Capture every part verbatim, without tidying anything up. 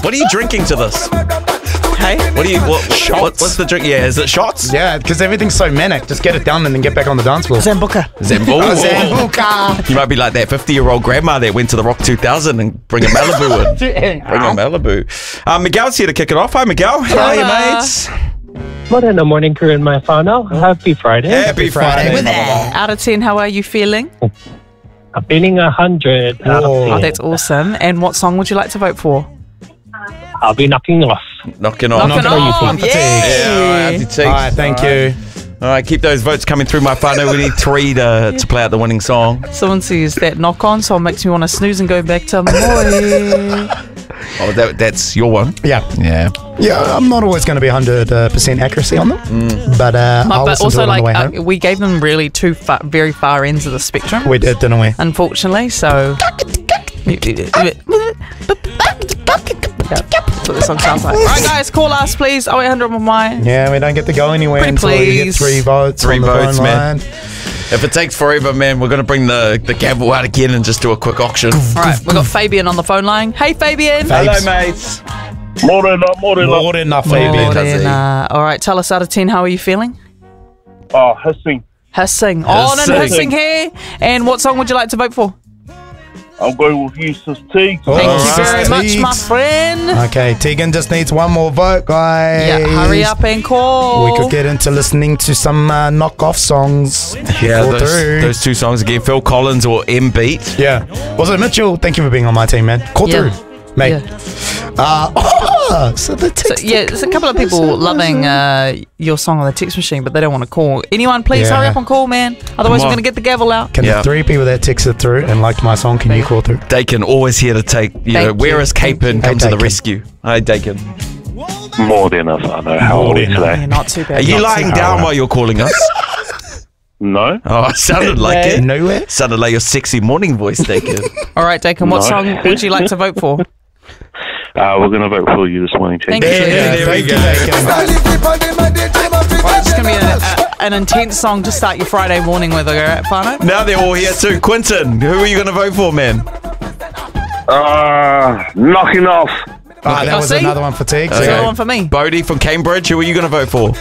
What are you drinking to this? Hey? What do you? What, Shots. what, what's the drink? Yeah, is it shots? Yeah, because everything's so manic. Just get it done and then get back on the dance floor. Zambuca. Zambo. Oh, Zambuca. You might be like that fifty-year-old grandma that went to the Rock two thousand and bring a Malibu in. Bring a Malibu. Um, Miguel's here to kick it off. Hi, Miguel. How are you, mates? Morning, morning crew in my whānau. Happy Friday. Happy Friday. Friday. Out of ten, how are you feeling? I'm feeling a hundred out of Oh. Oh, ten. that's awesome. And what song would you like to vote for? I'll be knocking off. Knocking on. Knocking on. off. One for Teagues. Yeah, all right, happy Yeah. Teagues. All right, thank All right. you. All right, keep those votes coming through my phone. We need three to, to play out the winning song. Someone says that knock on, so it makes me want to snooze and go back to Moi. Oh, that, that's your one. Yeah. Yeah. Yeah, I'm not always going to be one hundred percent accuracy on them, Mm. but uh, I'll but listen to also, it on like, the way uh, home. we gave them really two far, very far ends of the spectrum, We did, didn't we? unfortunately. So, yeah, that's what the song sounds like. All right, guys, call us, please. oh eight hundred on my. Yeah, we don't get to go anywhere Pretty until we get please. three votes Three on the votes, phone man. line. If it takes forever, man, we're going to bring the, the gavel out again and just do a quick auction. All right, we've got Fabian on the phone line. Hey, Fabian. Fa- Hello, mates. Morena, morena. More enough, Fabian. Morena. All right, tell us out of ten, how are you feeling? Oh, hissing. Hissing. On and Hissing. hissing here. And what song would you like to vote for? I'm going with you, Sis T. Oh, Thank All you very right. much, my Teagues. friend. Okay, Tegan just needs one more vote, guys. Yeah, hurry up and call. We could get into listening to some uh, knockoff songs. Yeah, Call those, through. those two songs again, Phil Collins or M Beat. Yeah. Was it Mitchell? Thank you for being on my team, man. Call Yeah. through, mate. Yeah. Uh, oh, so the So, text. yeah, there's a couple of people loving uh, your song on the text machine, but they don't want to call. Anyone, please Yeah. hurry up and call, man. Otherwise, Come we're on. going to get the gavel out. Can Yeah. the three people that texted through and liked my song, can you call through? Dakin always here to take, you know, Thank wear you. his cape and Hey, come to the Dakin. rescue. Hi, Dakin. More than enough, I know. How More are we than today? Yeah, not too bad. Are you not lying too down while you're calling us? No? Oh, it sounded like it. Nowhere? Sounded like your sexy morning voice, Dakin. bad. All right, Dakin, what No. song would you like to vote for? Uh, we're going to vote for you this morning, T. Thank you. Yeah, there we thank go. you, Dakin. Right, it's going to be a, a, an intense song to start your Friday morning with, all right, Whānau? Now they're all here too. Quinton, who are you going to vote for, man? Uh, knocking off. Ah, that Oh, was see? another one for Teagues. That's Okay. another one for me. Bodie from Cambridge, who are you going to vote for?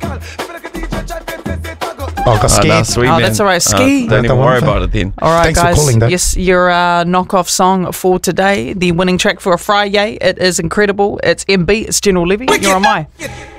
Oh, got Oh, scared. no, sweet, Oh, man. that's all right. Ski. Uh, don't That even one worry for- about it then. All right, Thanks for guys. calling, though. Yes, your uh, knockoff song for today, the winning track for a Friday. It is incredible. It's M B. It's General Levy. You're on my.